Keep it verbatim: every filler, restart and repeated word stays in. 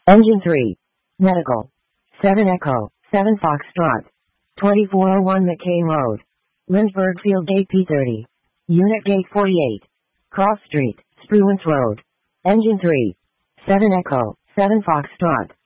Engine three. Medical. seven Echo, seven Foxtrot. twenty-four oh one McCain Road. Lindsberg Field Gate P thirty. Unit Gate forty-eight. Cross Street, Spruance Road. Engine three. seven Echo, seven Foxtrot.